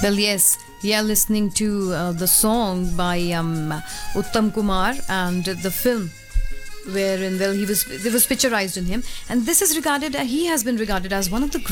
Well, yes, we are listening to the song by Uttam Kumar and the film wherein, well, it was picturized in him, and this is regarded he has been regarded as one of the